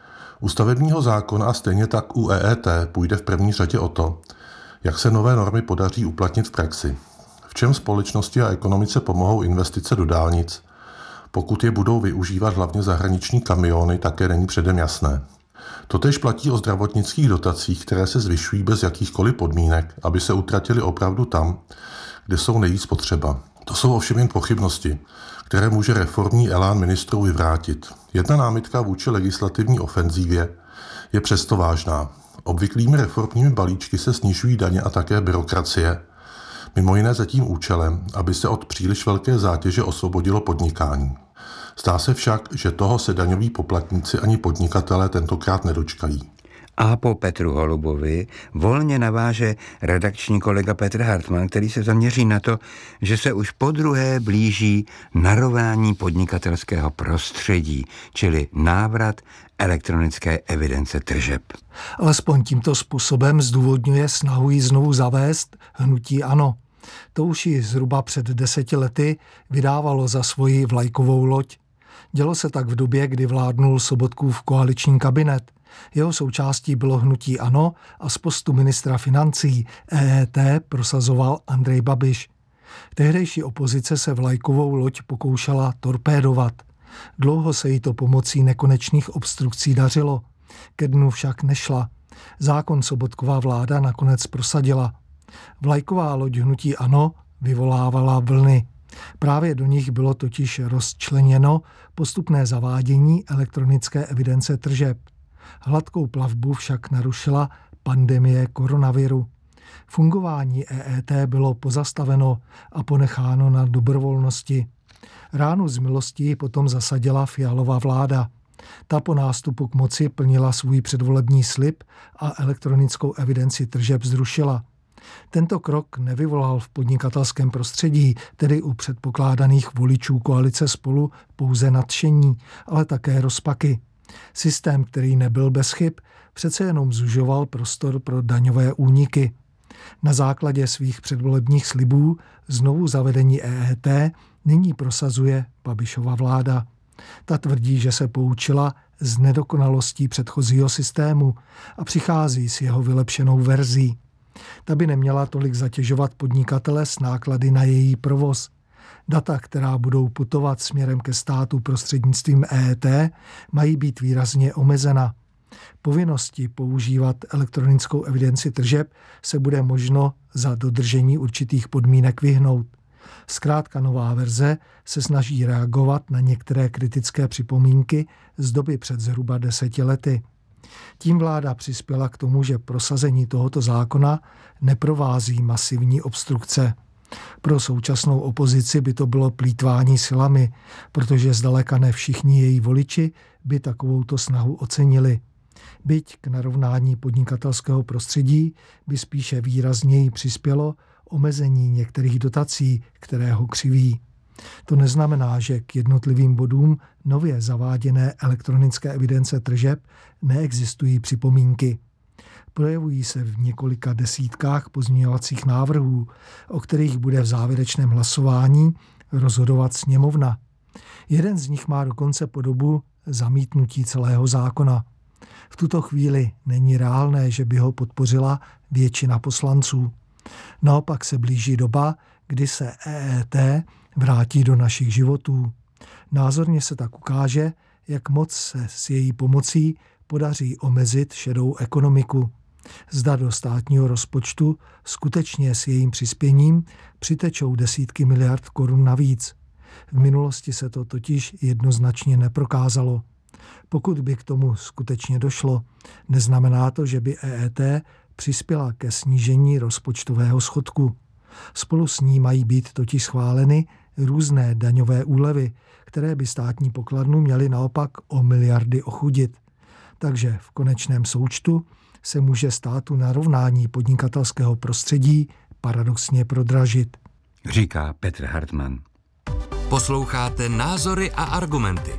U stavebního zákona a stejně tak u EET půjde v první řadě o to, jak se nové normy podaří uplatnit v praxi. V čem společnosti a ekonomice pomohou investice do dálnic, pokud je budou využívat hlavně zahraniční kamiony, také není předem jasné. Totéž platí o zdravotnických dotacích, které se zvyšují bez jakýchkoliv podmínek, aby se utratily opravdu tam, kde jsou nejvíc potřeba. To jsou ovšem jen pochybnosti, které může reformní elán ministrů vyvrátit. Jedna námitka vůči legislativní ofenzívě je přesto vážná. Obvyklými reformními balíčky se snižují daně a také byrokracie, mimo jiné za tím účelem, aby se od příliš velké zátěže osvobodilo podnikání. Zdá se však, že toho se daňoví poplatníci ani podnikatelé tentokrát nedočkají. A po Petru Holubovi volně naváže redakční kolega Petr Hartmann, který se zaměří na to, že se už podruhé blíží narovnání podnikatelského prostředí, čili návrat elektronické evidence tržeb. Alespoň tímto způsobem zdůvodňuje snahu ji znovu zavést hnutí ANO. To už ji zhruba před 10 lety vydávalo za svoji vlajkovou loď. Dělo se tak v době, kdy vládnul Sobotkův koaliční kabinet. Jeho součástí bylo hnutí ANO a z postu ministra financí EET prosazoval Andrej Babiš. Tehdejší opozice se vlajkovou loď pokoušela torpédovat. Dlouho se jí to pomocí nekonečných obstrukcí dařilo. Ke dnu však nešla. Zákon Sobotkova vláda nakonec prosadila. Vlajková loď hnutí ANO vyvolávala vlny. Právě do nich bylo totiž rozčleněno postupné zavádění elektronické evidence tržeb. Hladkou plavbu však narušila pandemie koronaviru. Fungování EET bylo pozastaveno a ponecháno na dobrovolnosti. Ránu z milosti potom zasadila Fialova vláda. Ta po nástupu k moci plnila svůj předvolební slib a elektronickou evidenci tržeb zrušila. Tento krok nevyvolal v podnikatelském prostředí, tedy u předpokládaných voličů koalice Spolu, pouze nadšení, ale také rozpaky. Systém, který nebyl bez chyb, přece jenom zužoval prostor pro daňové úniky. Na základě svých předvolebních slibů znovu zavedení EET nyní prosazuje Babišova vláda. Ta tvrdí, že se poučila z nedokonalostí předchozího systému a přichází s jeho vylepšenou verzí. Ta by neměla tolik zatěžovat podnikatele s náklady na její provoz. Data, která budou putovat směrem ke státu prostřednictvím EET, mají být výrazně omezena. Povinnosti používat elektronickou evidenci tržeb se bude možno za dodržení určitých podmínek vyhnout. Zkrátka nová verze se snaží reagovat na některé kritické připomínky z doby před zhruba 10 lety. Tím vláda přispěla k tomu, že prosazení tohoto zákona neprovází masivní obstrukce. Pro současnou opozici by to bylo plýtvání silami, protože zdaleka ne všichni její voliči by takovouto snahu ocenili. Byť k narovnání podnikatelského prostředí by spíše výrazněji přispělo omezení některých dotací, které ho křiví. To neznamená, že k jednotlivým bodům nově zaváděné elektronické evidence tržeb neexistují připomínky. Projevují se v několika desítkách pozměňovacích návrhů, o kterých bude v závěrečném hlasování rozhodovat sněmovna. Jeden z nich má dokonce podobu zamítnutí celého zákona. V tuto chvíli není reálné, že by ho podpořila většina poslanců. Naopak se blíží doba, kdy se EET vrátí do našich životů. Názorně se tak ukáže, jak moc se s její pomocí podaří omezit šedou ekonomiku. Zda do státního rozpočtu skutečně s jejím přispěním přitečou desítky miliard korun navíc. V minulosti se to totiž jednoznačně neprokázalo. Pokud by k tomu skutečně došlo, neznamená to, že by EET přispěla ke snížení rozpočtového schodku. Spolu s ní mají být totiž schváleny různé daňové úlevy, které by státní pokladnu měly naopak o miliardy ochudit. Takže v konečném součtu se může státu narovnání podnikatelského prostředí paradoxně prodražit. Říká Petr Hartmann. Posloucháte Názory a argumenty.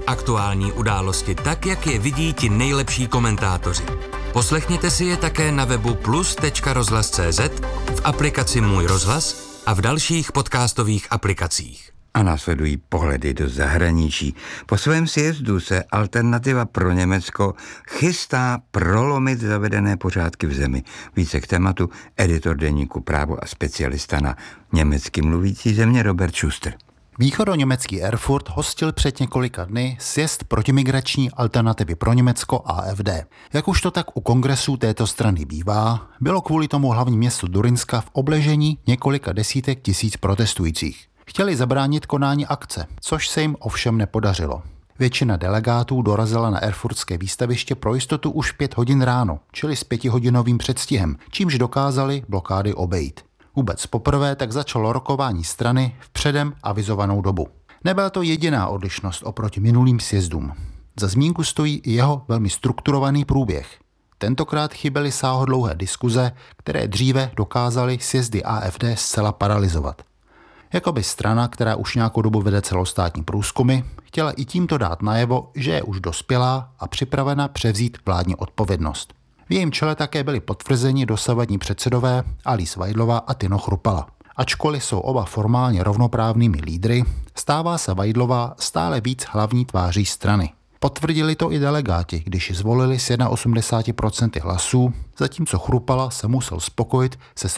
Aktuální události tak, jak je vidí ti nejlepší komentátoři. Poslechněte si je také na webu plus.rozhlas.cz, v aplikaci Můj rozhlas a v dalších podcastových aplikacích. A následují pohledy do zahraničí. Po svém sjezdu se Alternativa pro Německo chystá prolomit zavedené pořádky v zemi. Více k tématu editor deníku Právo a specialista na německy mluvící země Robert Schuster. Východoněmecký Erfurt hostil před několika dny sjezd protimigrační Alternativy pro Německo AfD. Jak už to tak u kongresů této strany bývá, bylo kvůli tomu hlavní město Durinska v obležení několika desítek tisíc protestujících. Chtěli zabránit konání akce, což se jim ovšem nepodařilo. Většina delegátů dorazila na erfurtské výstaviště pro jistotu už 5 hodin ráno, čili s 5hodinovým předstihem, čímž dokázali blokády obejít. Vůbec poprvé tak začalo rokování strany v předem avizovanou dobu. Nebyla to jediná odlišnost oproti minulým sjezdům. Za zmínku stojí i jeho velmi strukturovaný průběh. Tentokrát chyběly sáhodlouhé diskuze, které dříve dokázaly sjezdy AfD zcela paralyzovat. Jakoby strana, která už nějakou dobu vede celostátní průzkumy, chtěla i tímto dát najevo, že je už dospělá a připravena převzít vládní odpovědnost. V jejím čele také byli potvrzeni dosavadní předsedové Alice Weidlová a Tino Chrupala. Ačkoliv jsou oba formálně rovnoprávnými lídry, stává se Weidlová stále víc hlavní tváří strany. Potvrdili to i delegáti, když zvolili s 81% hlasů, zatímco Chrupala se musel spokojit se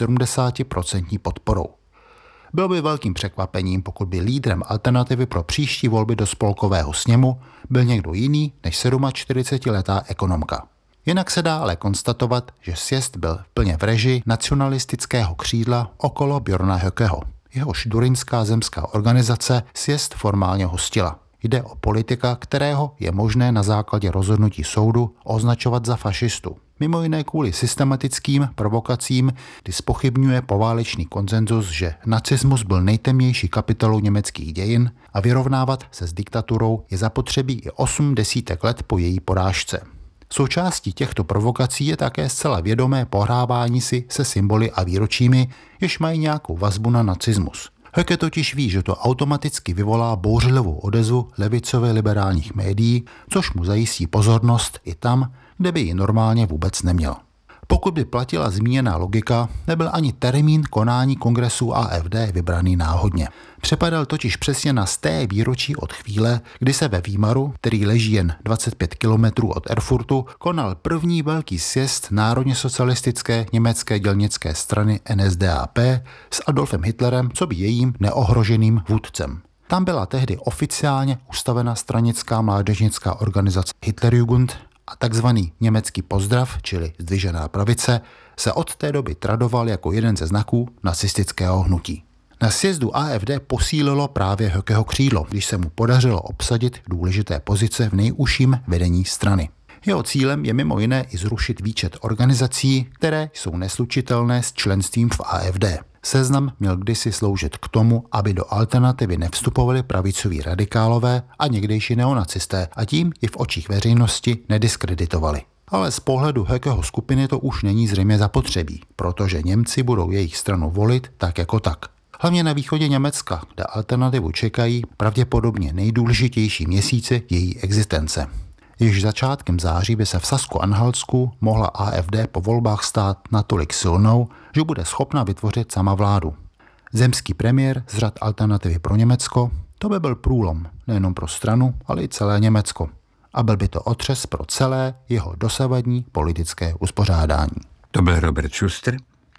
70% podporou. Bylo by velkým překvapením, pokud by lídrem Alternativy pro příští volby do spolkového sněmu byl někdo jiný než 47letá ekonomka. Jinak se dá ale konstatovat, že sjezd byl plně v režii nacionalistického křídla okolo Björna Höckeho. Jehož durinská zemská organizace sjezd formálně hostila. Jde o politika, kterého je možné na základě rozhodnutí soudu označovat za fašistu. Mimo jiné kvůli systematickým provokacím, kdy zpochybňuje poválečný konsenzus, že nacismus byl nejtemnější kapitolou německých dějin a vyrovnávat se s diktaturou je zapotřebí i 8 desítek let po její porážce. Součástí těchto provokací je také zcela vědomé pohrávání si se symboly a výročími, jež mají nějakou vazbu na nacismus. Höcke totiž ví, že to automaticky vyvolá bouřlivou odezvu levicově liberálních médií, což mu zajistí pozornost i tam, kde by ji normálně vůbec neměl. Pokud by platila zmíněná logika, nebyl ani termín konání kongresu AfD vybraný náhodně. Přepadal totiž přesně na 100. výročí od chvíle, kdy se ve Výmaru, který leží jen 25 kilometrů od Erfurtu, konal první velký sjezd národně socialistické německé dělnické strany NSDAP s Adolfem Hitlerem coby jejím neohroženým vůdcem. Tam byla tehdy oficiálně ustavena stranická mládežnická organizace Hitlerjugend a takzvaný německý pozdrav, čili zdvižená pravice, se od té doby tradoval jako jeden ze znaků nacistického hnutí. Na sjezdu AfD posílilo právě Höckeho křídlo, když se mu podařilo obsadit důležité pozice v nejužším vedení strany. Jeho cílem je mimo jiné i zrušit výčet organizací, které jsou neslučitelné s členstvím v AfD. Seznam měl kdysi sloužit k tomu, aby do Alternativy nevstupovali pravicoví radikálové a někdejší neonacisté a tím i v očích veřejnosti nediskreditovali. Ale z pohledu Höckeho skupiny to už není zřejmě zapotřebí, protože Němci budou jejich stranu volit tak jako tak. Hlavně na východě Německa, kde Alternativu čekají pravděpodobně nejdůležitější měsíce její existence. Již začátkem září by se v Sasku-Anhaltsku mohla AfD po volbách stát natolik silnou, že bude schopna vytvořit sama vládu. Zemský premiér z řad Alternativy pro Německo, to by byl průlom nejenom pro stranu, ale i celé Německo. A byl by to otřes pro celé jeho dosavadní politické uspořádání. To byl Robert Schuster.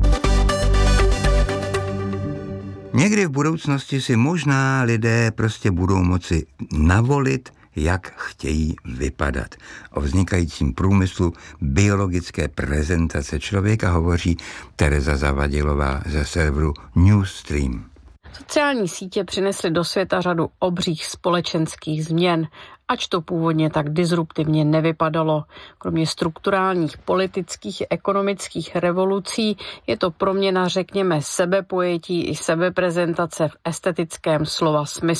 Někdy v budoucnosti si možná lidé prostě budou moci navolit, jak chtějí vypadat. O vznikajícím průmyslu biologické prezentace člověka hovoří Tereza Zavadilová ze serveru Newsstream. Sociální sítě přinesly do světa řadu obřích společenských změn, ač to původně tak disruptivně nevypadalo. Kromě strukturálních politických i ekonomických revolucí je to proměna, řekněme, sebepojetí i sebeprezentace v estetickém slova smyslu.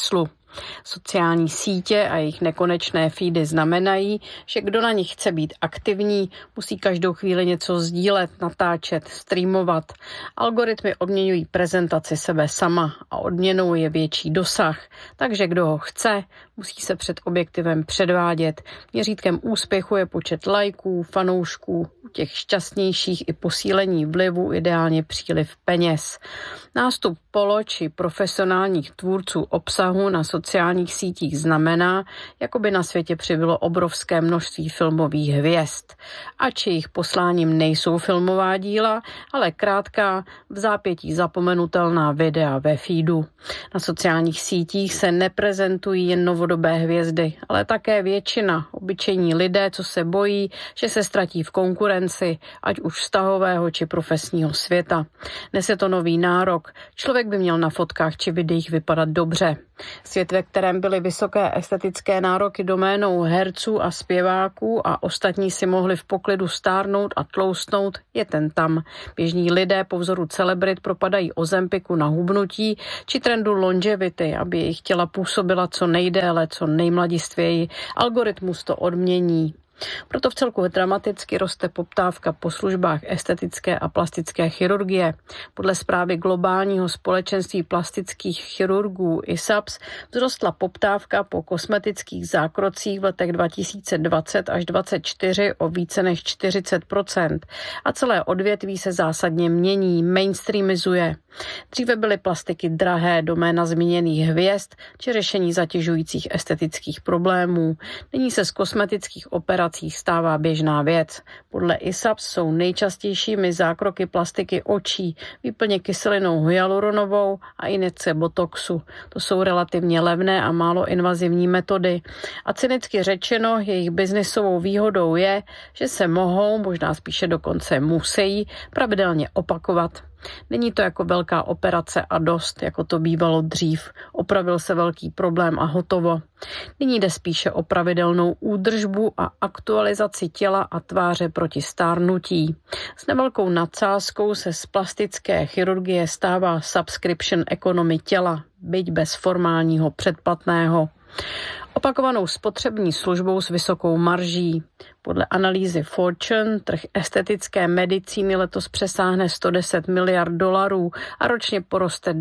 Sociální sítě a jejich nekonečné feedy znamenají, že kdo na nich chce být aktivní, musí každou chvíli něco sdílet, natáčet, streamovat. Algoritmy odměňují prezentaci sebe sama a odměnou je větší dosah, takže kdo ho chce, musí se před objektivem předvádět. Měřítkem úspěchu je počet lajků, fanoušků, u těch šťastnějších i posílení vlivu, ideálně příliv peněz. Nástup polo či profesionálních tvůrců obsahu na sociálních sítích znamená, jako by na světě přibylo obrovské množství filmových hvězd. Ač jejich posláním nejsou filmová díla, ale krátká, v zápětí zapomenutelná videa ve feedu. Na sociálních sítích se neprezentují jen novodobé hvězdy, ale také většina, obyčejní lidé, co se bojí, že se ztratí v konkurenci, ať už vztahového či profesního světa. Dnes je to nový nárok. Člověk by měl na fotkách či videích vypadat dobře. Svět, ve kterém byly vysoké estetické nároky doménou herců a zpěváků a ostatní si mohli v poklidu stárnout a tloustnout, je ten tam. Běžní lidé po vzoru celebrit propadají Ozempiku na hubnutí či trendu longevity, aby jejich těla působila co nejdéle, co nejmladistvěji. Algoritmus to odmění. Proto vcelku dramaticky roste poptávka po službách estetické a plastické chirurgie. Podle zprávy globálního společenství plastických chirurgů ISAPS vzrostla poptávka po kosmetických zákrocích v letech 2020 až 2024 o více než 40%. A celé odvětví se zásadně mění, mainstreamizuje. Dříve byly plastiky drahé, doména zmíněných hvězd či řešení zatěžujících estetických problémů. Nyní se z kosmetických operací stává běžná věc. Podle ISAPS jsou nejčastějšími zákroky plastiky očí, výplně kyselinou hyaluronovou a injekce botoxu. To jsou relativně levné a málo invazivní metody. A cynicky řečeno, jejich biznisovou výhodou je, že se mohou, možná spíše dokonce musí, pravidelně opakovat. Není to jako velká operace a dost, jako to bývalo dřív. Opravil se velký problém a hotovo. Nyní jde spíše o pravidelnou údržbu a aktualizaci těla a tváře proti stárnutí. S nevelkou nadsázkou se z plastické chirurgie stává subscription economy těla, byť bez formálního předplatného. Opakovanou spotřební službou s vysokou marží. Podle analýzy Fortune trh estetické medicíny letos přesáhne $110 miliard a ročně poroste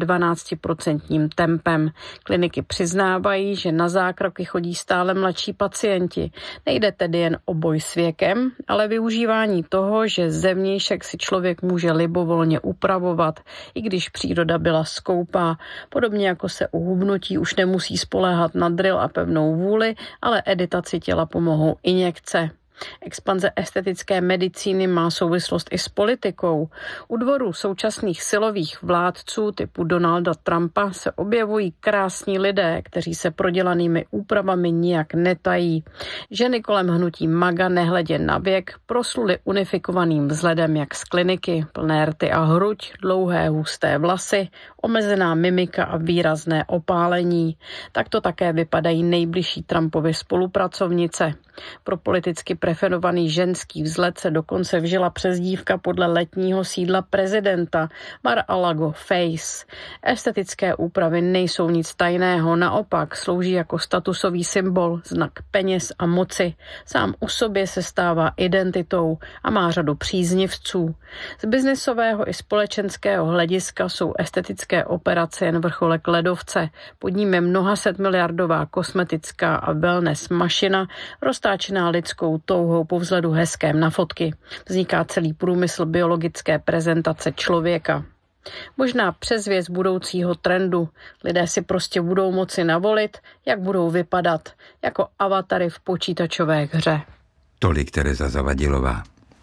12% tempem. Kliniky přiznávají, že na zákroky chodí stále mladší pacienti. Nejde tedy jen o boj s věkem, ale využívání toho, že zevnějšek si člověk může libovolně upravovat, i když příroda byla skoupá. Podobně jako se u hubnutí už nemusí spoléhat na drill a pevnou vůli, ale editaci těla pomohou injekce. Expanze estetické medicíny má souvislost i s politikou. U dvorů současných silových vládců typu Donalda Trumpa se objevují krásní lidé, kteří se prodělanými úpravami nijak netají. Ženy kolem hnutí MAGA nehledě na věk prosluly unifikovaným vzhledem jak z kliniky, plné rty a hruď, dlouhé husté vlasy, omezená mimika a výrazné opálení. Takto také vypadají nejbližší Trumpovy spolupracovnice. Pro politicky preferovaný ženský vzhled se dokonce vžila přezdívka podle letního sídla prezidenta Mar-a-Lago Face. Estetické úpravy nejsou nic tajného, naopak slouží jako statusový symbol, znak peněz a moci. Sám u sobě se stává identitou a má řadu příznivců. Z biznisového i společenského hlediska jsou estetické operace jen vrcholek ledovce. Pod ním je mnohasetmiliardová kosmetická a wellness mašina, roztáčená lidskou touhou po vzhledu hezkém na fotky. Vzniká celý průmysl biologické prezentace člověka. Možná předzvěst budoucího trendu. Lidé si prostě budou moci navolit, jak budou vypadat, jako avatary v počítačové hře. Tolik Tereza Zavadilová.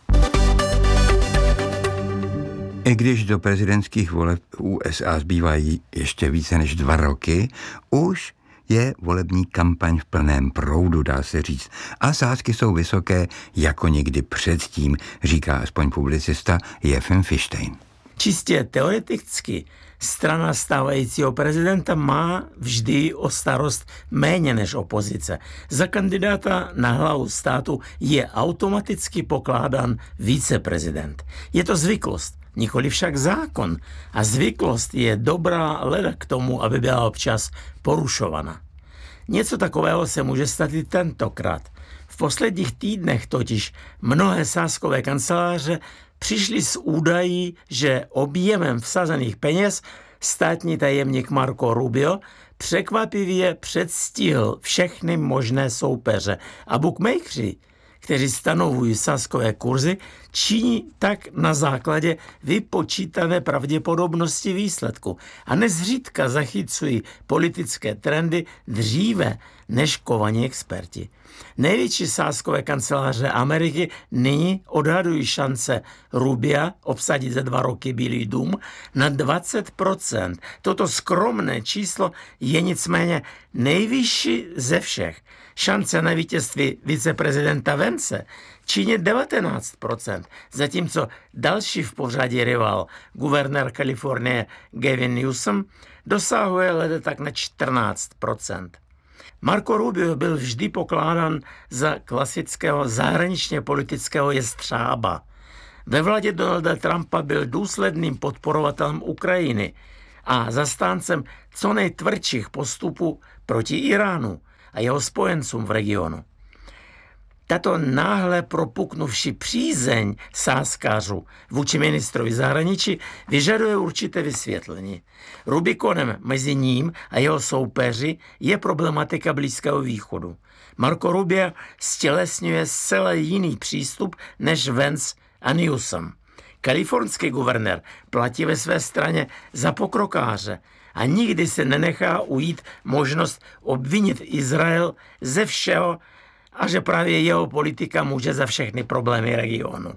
I když do prezidentských voleb USA zbývají ještě více než 2 roky, už je volební kampaň v plném proudu, dá se říct. A sázky jsou vysoké jako nikdy předtím, říká aspoň publicista Jefim Fištejn. Čistě teoreticky strana stávajícího prezidenta má vždy o starost méně než opozice. Za kandidáta na hlavu státu je automaticky pokládán viceprezident. Je to zvyklost, nikoli však zákon. A zvyklost je dobrá leda k tomu, aby byla občas porušovaná. Něco takového se může stát i tentokrát. V posledních týdnech totiž mnohé sázkové kanceláře přišly s údají, že objemem vsazených peněz státní tajemník Marco Rubio překvapivě předstihl všechny možné soupeře a bookmakeři, kteří stanovují sázkové kurzy, činí tak na základě vypočítané pravděpodobnosti výsledku a nezřídka zachycují politické trendy dříve než kovaní experti. Největší sázkové kanceláře Ameriky nyní odhadují šance Rubia obsadit za 2 roky Bílý dům na 20%. Toto skromné číslo je nicméně nejvyšší ze všech. Šance na vítězství viceprezidenta Vence činí 19%, zatímco další v pořadí rival, guvernér Kalifornie Gavin Newsom, dosahuje leda tak na 14%. Marco Rubio byl vždy pokládán za klasického zahraničně politického jestřába. Ve vládě Donalda Trumpa byl důsledným podporovatelem Ukrajiny a zastáncem co nejtvrdších postupů proti Iránu a jeho spojencům v regionu. Tato náhle propuknuvší přízeň sázkařů vůči ministrovi zahraničí vyžaduje určité vysvětlení. Rubikonem mezi ním a jeho soupeři je problematika Blízkého východu. Marco Rubio stělesňuje zcela jiný přístup než Vance a Newsom. Kalifornský guvernér platí ve své straně za pokrokáře a nikdy se nenechá ujít možnost obvinit Izrael ze všeho, a že právě jeho politika může za všechny problémy regionu.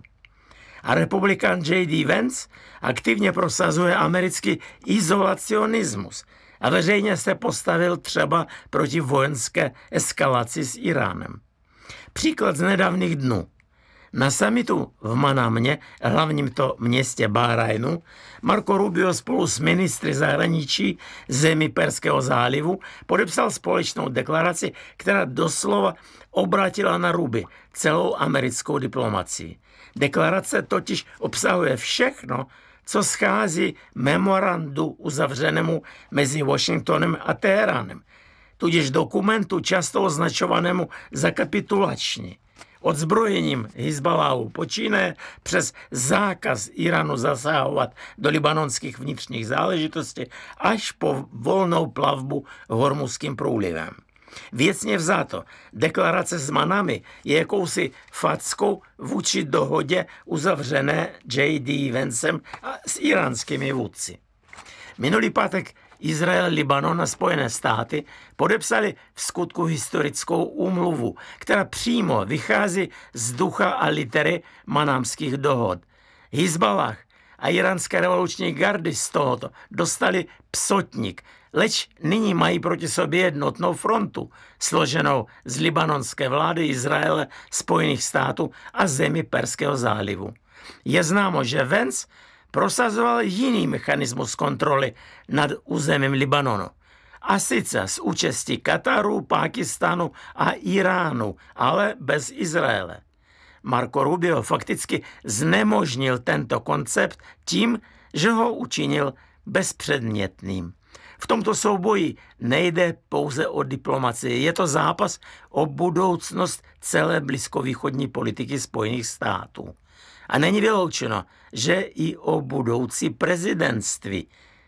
A republikán J.D. Vance aktivně prosazuje americký izolacionismus a veřejně se postavil třeba proti vojenské eskalaci s Iránem. Příklad z nedávných dnů. Na summitu v Manamě, hlavním to městě Bahrajnu, Marco Rubio spolu s ministry zahraničí zemí Perského zálivu podepsal společnou deklaraci, která doslova obratila na ruby celou americkou diplomacii. Deklarace totiž obsahuje všechno, co schází memorandu uzavřenému mezi Washingtonem a Teheránem, tudíž dokumentu často označovanému za kapitulační. Odzbrojením Hizbaláhu počínaje přes zákaz Iránu zasahovat do libanonských vnitřních záležitostí až po volnou plavbu Hormuzským průlivem. Věcně vzato, deklarace s Manami je jakousi fackou vůči dohodě uzavřené J.D. Vancem a s iránskými vůdci. Minulý pátek Izrael, Libanon a Spojené státy podepsali v skutku historickou úmluvu, která přímo vychází z ducha a litery manámských dohod. Hizballah a iránské revoluční gardy z tohoto dostali psotník, leč nyní mají proti sobě jednotnou frontu, složenou z libanonské vlády Izraele, Spojených států a zemí Perského zálivu. Je známo, že Vance prosazoval jiný mechanismus kontroly nad územím Libanonu. A sice s účastí Kataru, Pákistánu a Iránu, ale bez Izraele. Marco Rubio fakticky znemožnil tento koncept tím, že ho učinil bezpředmětným. V tomto souboji nejde pouze o diplomacii, je to zápas o budoucnost celé blízkovýchodní politiky Spojených států. A není vyloučeno, že i o budoucí prezidentství.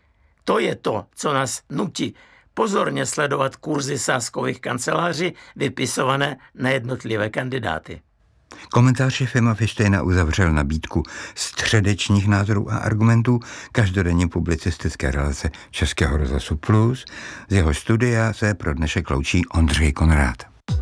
To je to, co nás nutí pozorně sledovat kurzy sázkových kanceláří vypisované na jednotlivé kandidáty. Komentář Jefima Fištejna uzavřel nabídku středečních názorů a argumentů každodenně publicistické relace Českého rozhlasu Plus. Z jeho studia se pro dnešek loučí Ondřej Konrád.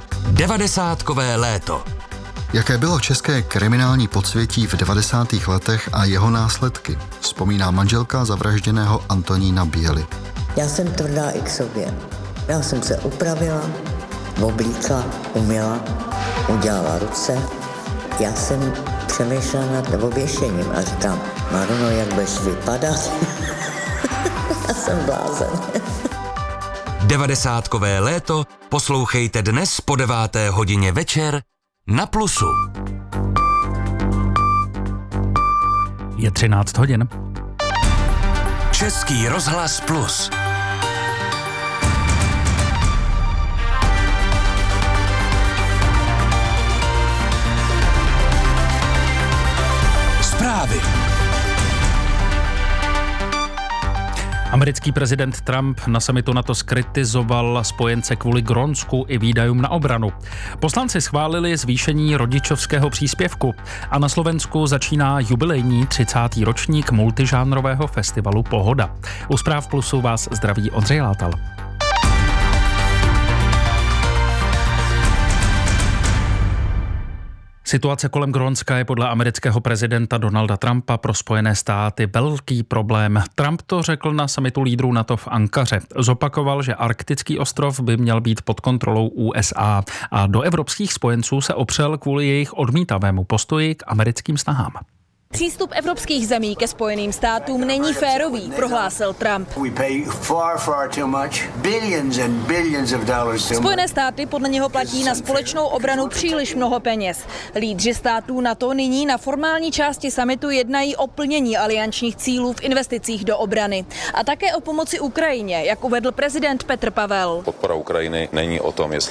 90kové léto. Jaké bylo české kriminální podsvětí v 90. letech a jeho následky, vzpomíná manželka zavražděného Antonína Běly. Já jsem tvrdá i k sobě. Já jsem se upravila, oblíkla, umyla, udělala ruce. Já jsem přemýšlela nad oběšením a říkám, Maruno, jak budeš vypadat? Já jsem blázen. 90kové léto poslouchejte dnes po 9. hodině večer na Plusu. Je 13 hodin. Český rozhlas Plus. Americký prezident Trump na summitu NATO zkritizoval spojence kvůli Grónsku i výdajům na obranu. Poslanci schválili zvýšení rodičovského příspěvku a na Slovensku začíná jubilejní 30. ročník multižánrového festivalu Pohoda. U Zpráv Plusu vás zdraví Ondřej Látal. Situace kolem Grónska je podle amerického prezidenta Donalda Trumpa pro Spojené státy velký problém. Trump to řekl na summitu lídrů NATO v Ankaře. Zopakoval, že arktický ostrov by měl být pod kontrolou USA a do evropských spojenců se opřel kvůli jejich odmítavému postoji k americkým snahám. Přístup evropských zemí ke Spojeným státům není férový, prohlásil Trump. Spojené státy podle něho platí na společnou obranu příliš mnoho peněz. Lídři států NATO nyní na formální části summitu jednají o plnění aliančních cílů v investicích do obrany a také o pomoci Ukrajině, jak uvedl prezident Petr Pavel. Podpora Ukrajiny není o tom, jestli